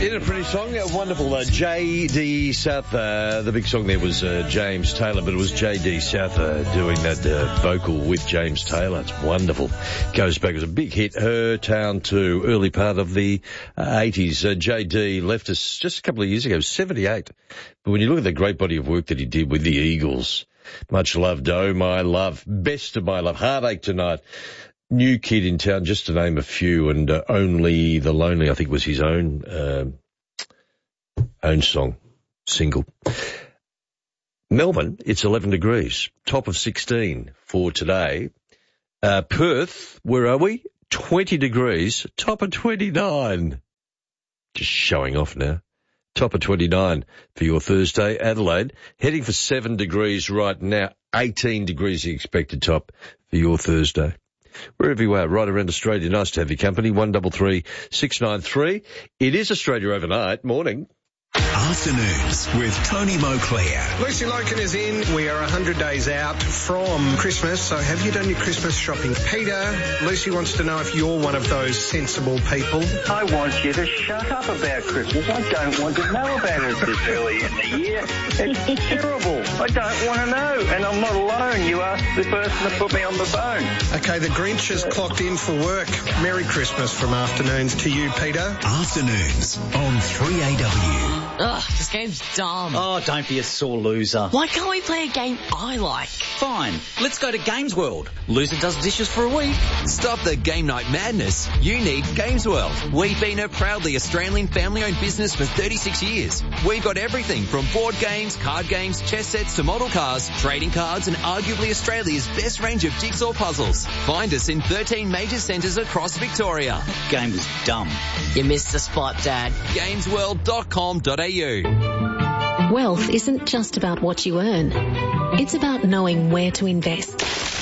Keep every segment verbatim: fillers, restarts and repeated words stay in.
Isn't it a pretty song? A wonderful. Uh, J D South, uh, the big song there was uh, James Taylor, but it was J D South uh, doing that uh, vocal with James Taylor. It's wonderful. Goes back as a big hit. Her Town to early part of the uh, eighties. Uh, J D left us just a couple of years ago, seventy-eight. But when you look at the great body of work that he did with the Eagles, Much Loved, Oh My Love, Best of My Love, Heartache Tonight, New Kid in Town, just to name a few, and uh, Only the Lonely, I think, was his own uh, own song, single. Melbourne, it's eleven degrees, top of sixteen for today. Uh, Perth, where are we? twenty degrees, top of twenty-nine. Just showing off now. Top of twenty-nine for your Thursday. Adelaide, heading for seven degrees right now, eighteen degrees the expected top for your Thursday. Wherever you are, right around Australia, nice to have your company. one double three six nine three. It is Australia Overnight. Morning. Afternoons with Tony Moclair. Lucy Loken is in. We are one hundred days out from Christmas, so have you done your Christmas shopping? Peter, Lucy wants to know if you're one of those sensible people. I want you to shut up about Christmas. I don't want to know about it this early in the year. It's terrible. I don't want to know, and I'm not alone. You asked the person to put me on the phone. Okay, the Grinch has clocked in for work. Merry Christmas from Afternoons to you, Peter. Afternoons on three A W. Ugh, this game's dumb. Oh, don't be a sore loser. Why can't we play a game I like? Fine, let's go to Games World. Loser does dishes for a week. Stop the game night madness. You need Games World. We've been a proudly Australian family-owned business for thirty-six years. We've got everything from board games, card games, chess sets to model cars, trading cards, and arguably Australia's best range of jigsaw puzzles. Find us in thirteen major centres across Victoria. Game was dumb. You missed the spot, Dad. games world dot com dot a u. Wealth isn't just about what you earn. It's about knowing where to invest.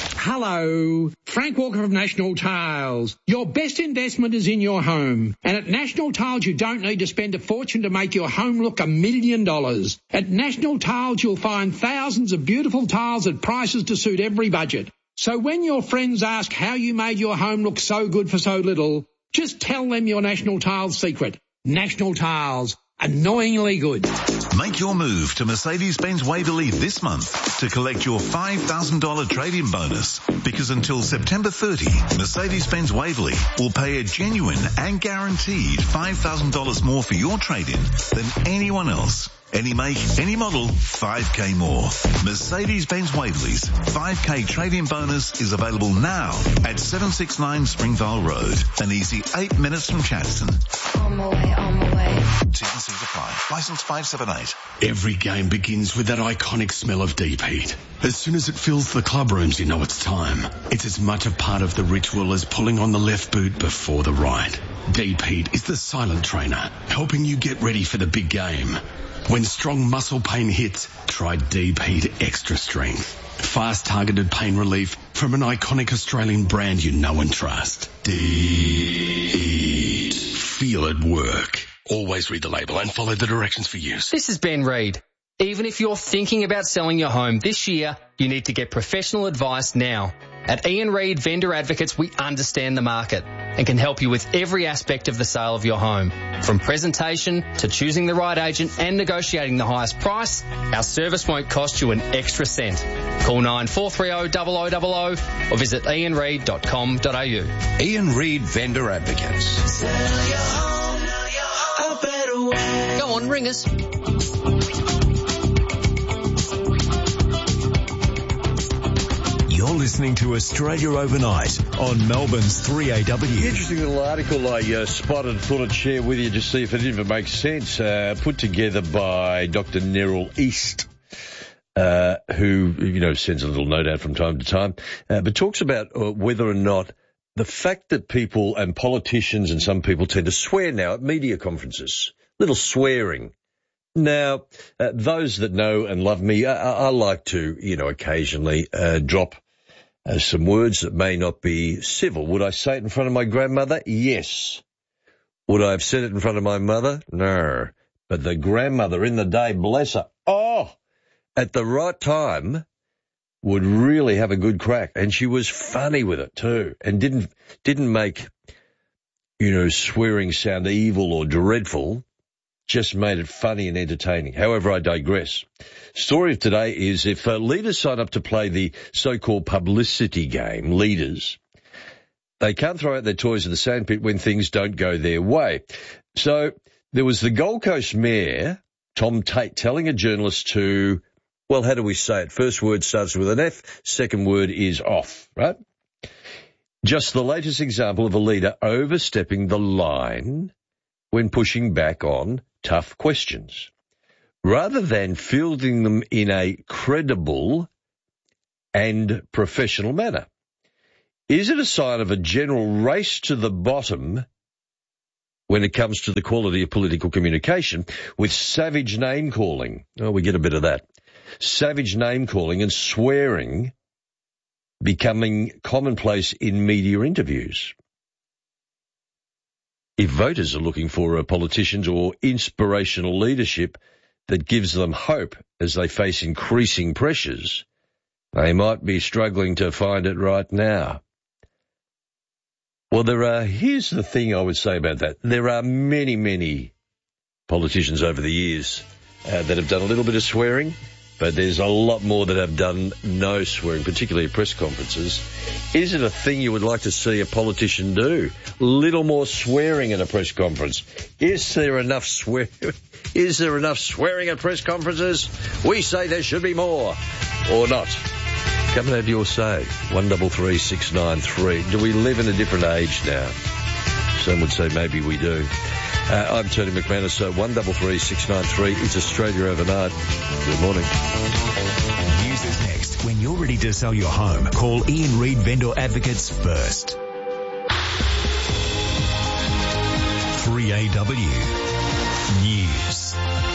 Hello, Frank Walker from National Tiles. Your best investment is in your home. And at National Tiles, you don't need to spend a fortune to make your home look a million dollars. At National Tiles, you'll find thousands of beautiful tiles at prices to suit every budget. So when your friends ask how you made your home look so good for so little, just tell them your National Tiles secret. National Tiles. Annoyingly good. Make your move to Mercedes-Benz Waverley this month to collect your five thousand dollars trade-in bonus, because until September thirtieth, Mercedes-Benz Waverley will pay a genuine and guaranteed five thousand dollars more for your trade-in than anyone else. Any make, any model, five K more. Mercedes-Benz Waverley's five K trade-in bonus is available now at seven sixty-nine Springvale Road, an easy eight minutes from Chadstone. On my way, on my way. T's and C's apply. License five seven eight. Every game begins with that iconic smell of Deep Heat. As soon as it fills the club rooms, you know it's time. It's as much a part of the ritual as pulling on the left boot before the right. Deep Heat is the silent trainer, helping you get ready for the big game. When strong muscle pain hits, try Deep Heat Extra Strength. Fast targeted pain relief from an iconic Australian brand you know and trust. Deep Heat. Feel it work. Always read the label and follow the directions for use. This is Ben Reid. Even if you're thinking about selling your home this year, you need to get professional advice now. At Ian Reid Vendor Advocates, we understand the market and can help you with every aspect of the sale of your home. From presentation to choosing the right agent and negotiating the highest price, our service won't cost you an extra cent. Call nine four three zero, zero zero zero zero or visit ian reid dot com dot a u. Ian Reid Vendor Advocates. Sell your home, now a better way. Go on, ring us. You're listening to Australia Overnight on Melbourne's three A W. Interesting little article I uh, spotted, thought I'd share with you, just see if it even makes sense. Uh, put together by Doctor Neril East, uh, who, you know, sends a little note out from time to time, uh, but talks about uh, whether or not the fact that people and politicians and some people tend to swear now at media conferences, little swearing. Now, uh, those that know and love me, I, I like to, you know, occasionally uh, drop uh, some words that may not be civil. Would I say it in front of my grandmother? Yes. Would I have said it in front of my mother? No. But the grandmother in the day, bless her, oh, at the right time, would really have a good crack. And she was funny with it too, and didn't didn't make, you know, swearing sound evil or dreadful. just made it funny and entertaining. However, I digress. Story of today is if uh, leaders sign up to play the so-called publicity game, leaders, they can't throw out their toys in the sandpit when things don't go their way. So there was the Gold Coast Mayor, Tom Tate, telling a journalist to, well, how do we say it? First word starts with an F, second word is off, right? Just the latest example of a leader overstepping the line when pushing back on tough questions, rather than fielding them in a credible and professional manner. Is it a sign of a general race to the bottom when it comes to the quality of political communication, with savage name-calling? Oh, we get a bit of that. Savage name-calling and swearing becoming commonplace in media interviews. If voters are looking for a politicians or inspirational leadership that gives them hope as they face increasing pressures, they might be struggling to find it right now. Well, there are, here's the thing I would say about that. There are many, many politicians over the years uh, that have done a little bit of swearing, but there's a lot more that have done no swearing, particularly at press conferences. Is it a thing you would like to see a politician do? Little more swearing at a press conference. Is there enough swear? Is there enough swearing at press conferences? We say there should be more, or not. Come and have your say. One double three six nine three. Do we live in a different age now? Some would say maybe we do. Uh, I'm Tony McManus, so one double three six nine three. It's Australia Overnight. Good morning. News is next. When you're ready to sell your home, call Ian Reid Vendor Advocates first. three A W News.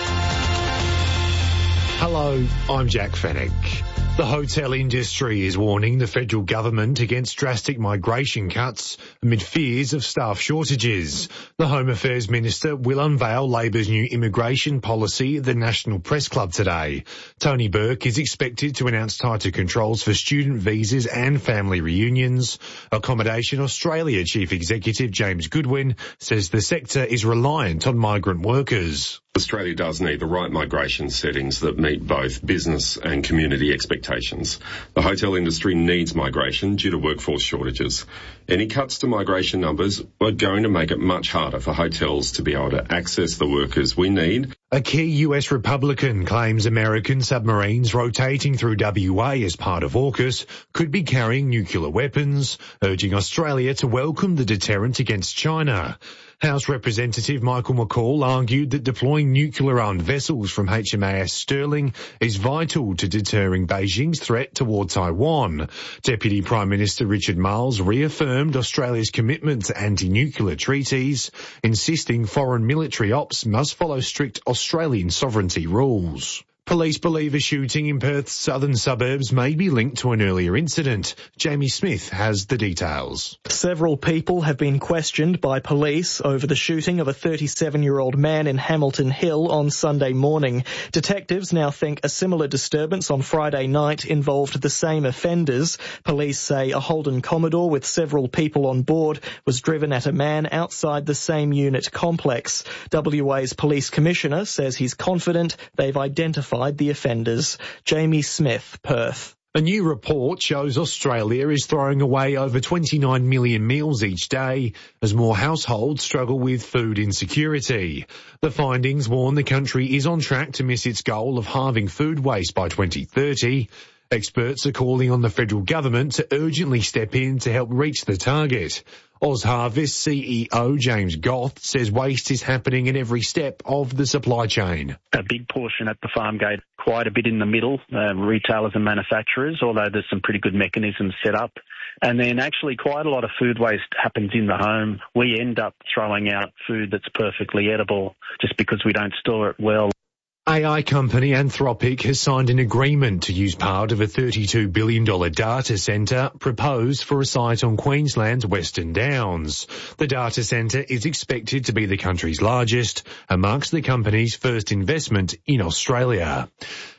Hello, I'm Jack Fenwick. The hotel industry is warning the federal government against drastic migration cuts amid fears of staff shortages. The Home Affairs Minister will unveil Labor's new immigration policy at the National Press Club today. Tony Burke is expected to announce tighter controls for student visas and family reunions. Accommodation Australia Chief Executive James Goodwin says the sector is reliant on migrant workers. Australia does need the right migration settings that meet both business and community expectations. The hotel industry needs migration due to workforce shortages. Any cuts to migration numbers are going to make it much harder for hotels to be able to access the workers we need. A key U S Republican claims American submarines rotating through W A as part of AUKUS could be carrying nuclear weapons, urging Australia to welcome the deterrent against China. House Representative Michael McCall argued that deploying nuclear-armed vessels from H M A S Sterling is vital to deterring Beijing's threat toward Taiwan. Deputy Prime Minister Richard Marles reaffirmed Australia's commitment to anti-nuclear treaties, insisting foreign military ops must follow strict Australian sovereignty rules. Police believe a shooting in Perth's southern suburbs may be linked to an earlier incident. Jamie Smith has the details. Several people have been questioned by police over the shooting of a thirty-seven-year-old man in Hamilton Hill on Sunday morning. Detectives now think a similar disturbance on Friday night involved the same offenders. Police say a Holden Commodore with several people on board was driven at a man outside the same unit complex. W A's Police Commissioner says he's confident they've identified the offenders. Jamie Smith, Perth. A new report shows Australia is throwing away over twenty-nine million meals each day as more households struggle with food insecurity. The findings warn the country is on track to miss its goal of halving food waste by twenty thirty. Experts are calling on the federal government to urgently step in to help reach the target. OzHarvest C E O James Goth says waste is happening in every step of the supply chain. A big portion at the farm gate, quite a bit in the middle, uh, retailers and manufacturers, although there's some pretty good mechanisms set up. And then actually quite a lot of food waste happens in the home. We end up throwing out food that's perfectly edible just because we don't store it well. A I company Anthropic has signed an agreement to use part of a thirty-two billion dollars data centre proposed for a site on Queensland's Western Downs. The data centre is expected to be the country's largest and marks the company's first investment in Australia.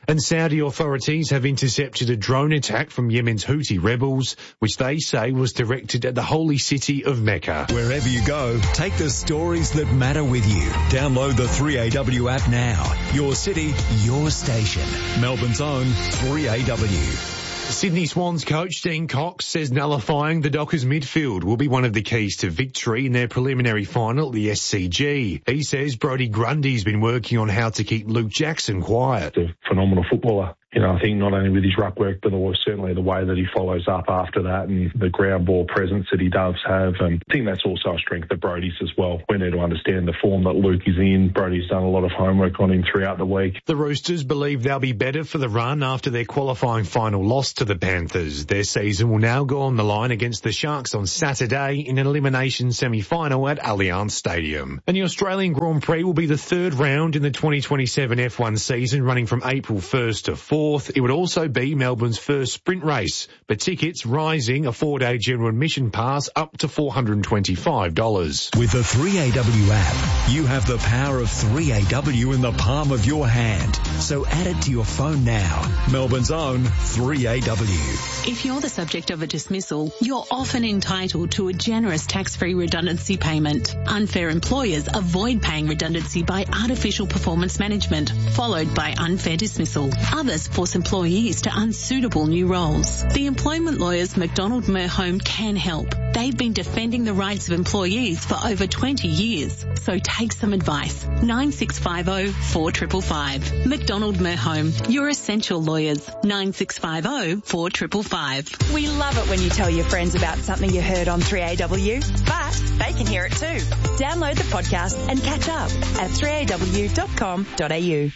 And Saudi authorities have intercepted a drone attack from Yemen's Houthi rebels, which they say was directed at the holy city of Mecca. Wherever you go, take the stories that matter with you. Download the three A W app now. Your city, your station. Melbourne's own three A W. Sydney Swans coach Dean Cox says nullifying the Dockers midfield will be one of the keys to victory in their preliminary final at the S C G. He says Brodie Grundy's been working on how to keep Luke Jackson quiet. A phenomenal footballer. You know, I think not only with his ruck work, but certainly the way that he follows up after that and the ground ball presence that he does have. And I think that's also a strength of Brodie's as well. We need to understand the form that Luke is in. Brodie's done a lot of homework on him throughout the week. The Roosters believe they'll be better for the run after their qualifying final loss to the Panthers. Their season will now go on the line against the Sharks on Saturday in an elimination semi-final at Allianz Stadium. And the Australian Grand Prix will be the third round in the twenty twenty-seven F one season, running from April first to fourth. It would also be Melbourne's first sprint race, but tickets rising a four-day general admission pass up to four hundred twenty-five dollars. With the three A W app, you have the power of three A W in the palm of your hand. So add it to your phone now. Melbourne's own three A W. If you're the subject of a dismissal, you're often entitled to a generous tax-free redundancy payment. Unfair employers avoid paying redundancy by artificial performance management, followed by unfair dismissal. Others force employees to unsuitable new roles. The employment lawyers McDonald Merhome can help. They've been defending the rights of employees for over twenty years. So take some advice. nine six five zero, four five five five. McDonald Merhome, your essential lawyers. nine six five zero, four five five five. We love it when you tell your friends about something you heard on three A W, but they can hear it too. Download the podcast and catch up at three a w dot com dot a u.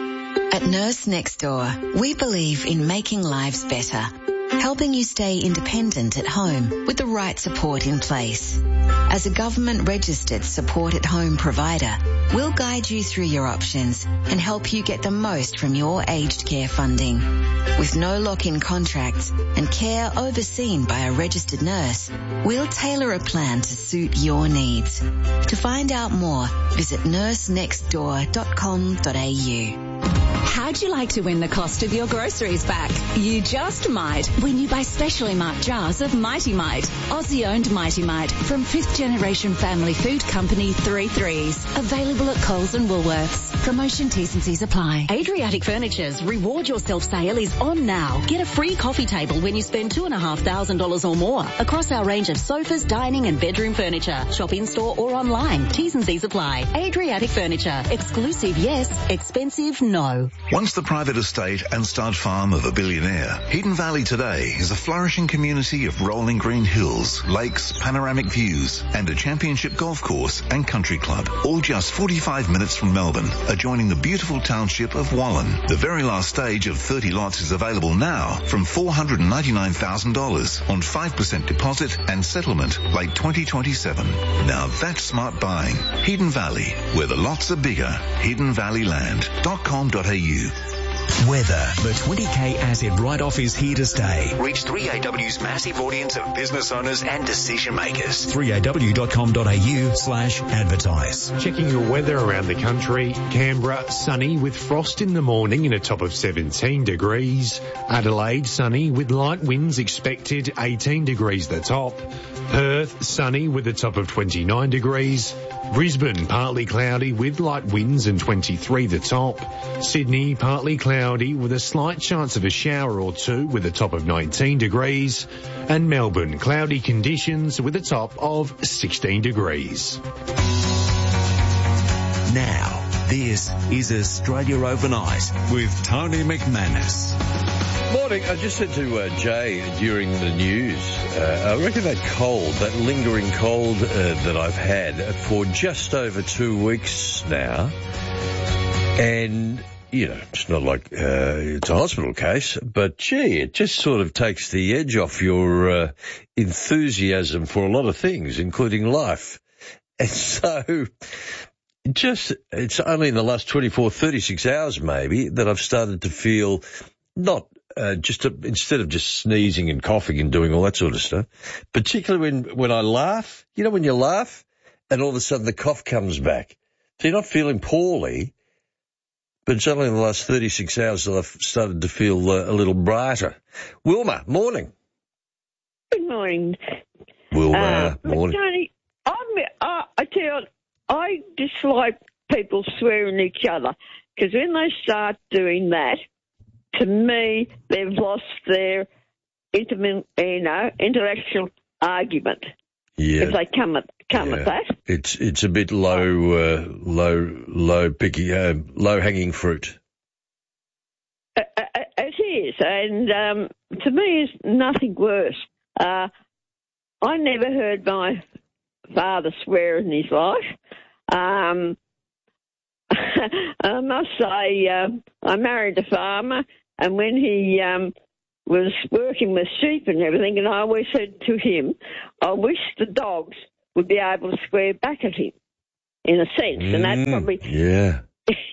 At Nurse Next Door, we believe in making lives better, helping you stay independent at home with the right support in place. As a government-registered support-at-home provider, we'll guide you through your options and help you get the most from your aged care funding. With no lock-in contracts and care overseen by a registered nurse, we'll tailor a plan to suit your needs. To find out more, visit nurse next door dot com dot a u. How'd you like to win the cost of your groceries back? You just might when you buy specially marked jars of Mighty Mite, Aussie-owned Mighty Mite from fifth generation family food company Three Threes. Available at Coles and Woolworths. Promotion T's and C's apply. Adriatic Furniture's Reward Yourself sale is on now. Get a free coffee table when you spend two and a half thousand dollars or more across our range of sofas, dining and bedroom furniture. Shop in store or online. T's and C's apply. Adriatic Furniture. Exclusive, yes. Expensive, no. Once the private estate and stud farm of a billionaire, Heaton Valley today is a flourishing community of rolling green hills, lakes, panoramic views, and a championship golf course and country club, all just forty-five minutes from Melbourne, adjoining the beautiful township of Wallen. The very last stage of thirty lots is available now from four hundred ninety-nine thousand dollars on five percent deposit and settlement late twenty twenty-seven. Now that's smart buying. Heaton Valley, where the lots are bigger. Heaton Valley Land dot com dot a u. Weather. The twenty K asset write-off is here to stay. Reach three A W's massive audience of business owners and decision makers. three a w dot com dot a u slash advertise. Checking your weather around the country. Canberra, sunny with frost in the morning and a top of seventeen degrees. Adelaide, sunny with light winds expected, eighteen degrees the top. Perth, sunny with a top of twenty-nine degrees. Brisbane, partly cloudy with light winds and twenty-three the top. Sydney, partly cloudy with a slight chance of a shower or two with a top of nineteen degrees. And Melbourne, cloudy conditions with a top of sixteen degrees. Now, this is Australia Overnight with Tony McManus. Morning. I just said to uh, Jay during the news, uh, I reckon that cold, that lingering cold uh, that I've had for just over two weeks now, and, you know, it's not like uh, it's a hospital case, but, gee, it just sort of takes the edge off your uh, enthusiasm for a lot of things, including life. And so just, it's only in the last twenty-four, thirty-six hours maybe that I've started to feel not Uh, just to, instead of just sneezing and coughing and doing all that sort of stuff, particularly when, when I laugh, you know, when you laugh and all of a sudden the cough comes back. So you're not feeling poorly, But it's only in the last thirty-six hours that I've started to feel uh, a little brighter. Wilma, morning. Good morning. Wilma, uh, morning. Tony, I'm, I, I tell you, I dislike people swearing at each other because when they start doing that, to me, they've lost their intimate, you know, intellectual argument. Yeah. If they come at come yeah. at that, it's it's a bit low, uh, low, low picky, uh, low hanging fruit. Uh, uh, it is, and um, to me, it's nothing worse. Uh, I never heard my father swear in his life. Um, I must say, uh, I married a farmer, and when he um, was working with sheep and everything, and I always said to him, I wish the dogs would be able to swear back at him, in a sense, Mm, and that probably... Yeah.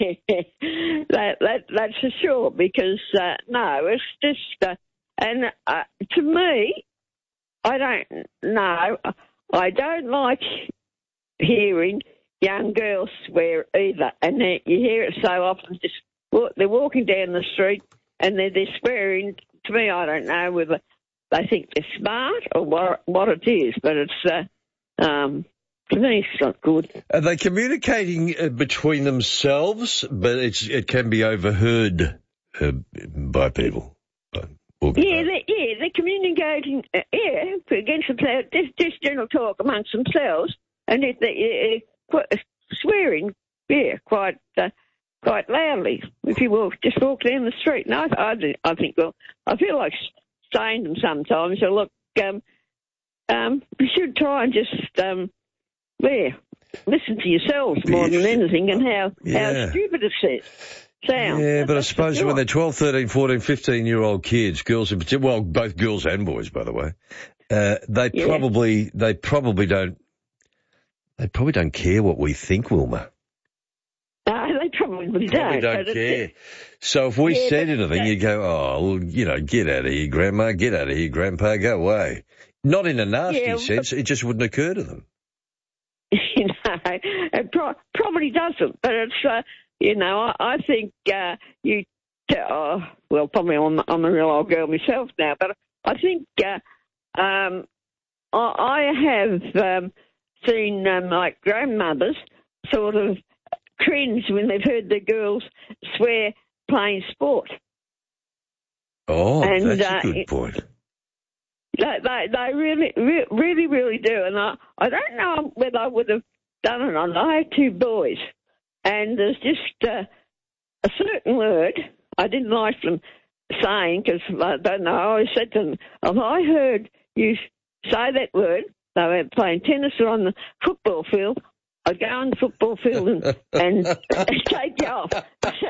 that, that That's for sure, because, uh, no, it's just... Uh, and uh, to me, I don't know, I don't like hearing young girls swear either, and they, you hear it so often, just they're walking down the street and they're, they're swearing. To me, I don't know whether they think they're smart or what, what it is, but it's, uh, um, to me, it's not good. Are they communicating uh, between themselves, but it's it can be overheard uh, by people? Yeah, they, yeah, they're communicating, uh, yeah, against themselves, just, just general talk amongst themselves, and if they, uh, uh, swearing, yeah, quite uh, quite loudly. If you walk, just walk down the street, and I, I, I think, well, I feel like saying to them sometimes, so look, um, um, you should try and just, um, yeah, listen to yourselves more than anything, and how, Yeah. how stupid it says. Sound. Yeah, but I That's suppose for when sure. they're twelve, thirteen, fourteen, fifteen-year-old kids, girls in particular, well, both girls and boys, by the way, uh, they Yeah. probably they probably don't they probably don't care what we think, Wilma. No, they probably Probably don't. don't but care. it's- So if we Yeah, said but- anything, you'd go, oh, well, you know, get out of here, Grandma, get out of here, Grandpa, go away. Not in a nasty Yeah, well- sense, it just wouldn't occur to them. you know, it pro- probably doesn't, but it's, uh, you know, I, I think uh, you, t- uh, well, probably I'm, I'm a real old girl myself now, but I think uh, um, I, I have um, seen um, like grandmothers sort of cringe when they've heard their girls swear playing sport. Oh, And, that's uh, a good it- point. They, they, they really, re- really, really do. And I, I don't know whether I would have done it or not. I have two boys, and there's just uh, a certain word I didn't like them saying, because I don't know, I always said to them, if I heard you say that word, they were playing tennis or on the football field, I'd go on the football field and, and take you off.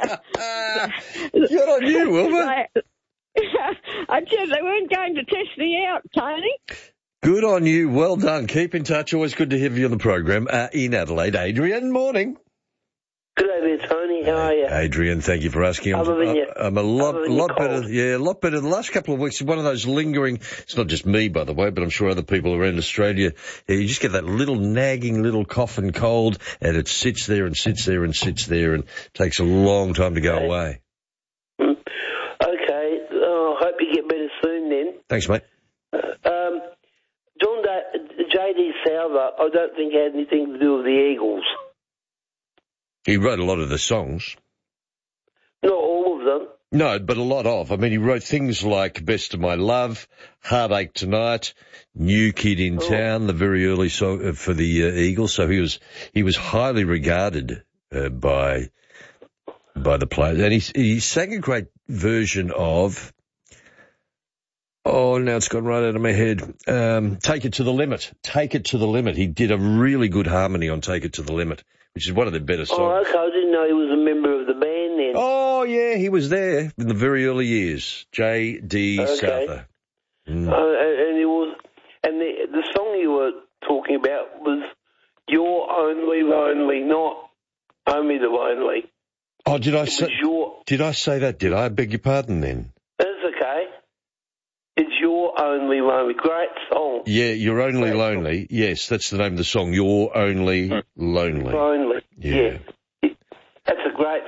Good on you, Wilma. I said they weren't going to test me out, Tony. Good on you. Well done. Keep in touch. Always good to have you on the program. Uh, in Adelaide, Adrian, morning. Good day there, Tony. How are you? Adrian, thank you for asking. I'm, Other than you- I'm a lot, other than your lot better. cold. Yeah, a lot better. The last couple of weeks, one of those lingering. It's not just me, by the way, but I'm sure other people around Australia. Yeah, you just get that little nagging, little cough and cold, and it sits there and sits there and sits there, and takes a long time to go away. Okay. Oh, I hope you get better soon then. Thanks, mate. Um, John da- J D Souther, I don't think had anything to do with the Eagles. He wrote a lot of the songs. Not all of them. No, but a lot of. I mean, he wrote things like Best of My Love, Heartache Tonight, New Kid in Town, the very early song for the uh, Eagles. So he was he was highly regarded uh, by by the players. And he, he sang a great version of, oh, now it's gone right out of my head, um, Take It to the Limit. Take It to the Limit. He did a really good harmony on Take It to the Limit, which is one of the better songs. Oh, okay. I didn't know he was a member of the band then. Oh, yeah, he was there in the very early years. J D Okay. Souther. Mm. Uh, and, and it was, and the the song you were talking about was "You're Only Lonely," not "Only the Lonely." Oh, did I It say? was your. Did I say that? Did I? I beg your pardon then. That's okay. It's "You're Only Lonely." Great song. Yeah, You're Only Lonely. Yes, that's the name of the song. You're Only Lonely. Lonely. Yeah. That's a great song.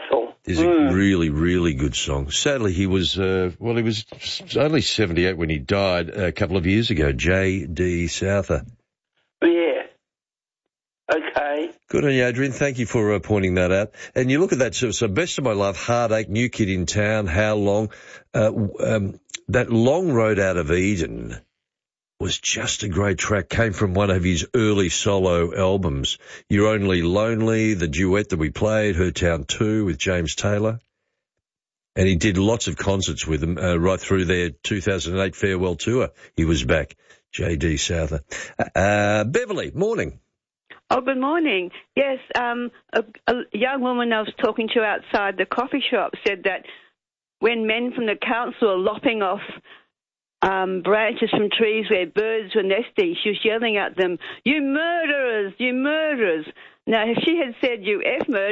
is a Mm. really, really good song. Sadly, he was, uh, well, he was only seventy-eight when he died a couple of years ago, J D Souther. Yeah. Okay. Good on you, Adrian. Thank you for uh, pointing that out. And you look at that, so, so Best of My Love, Heartache, New Kid in Town, How Long, uh, um, that Long Road Out of Eden was just a great track, came from one of his early solo albums. You're Only Lonely, the duet that we played, Her Town two with James Taylor. And he did lots of concerts with them uh, right through their two thousand eight farewell tour. He was back, J D Souther. Uh, Beverly, morning. Oh, good morning. Yes, um, a, a young woman I was talking to outside the coffee shop said that when men from the council are lopping off um, branches from trees where birds were nesting, she was yelling at them, "You murderers, you murderers." Now, if she had said, "You F murderers,"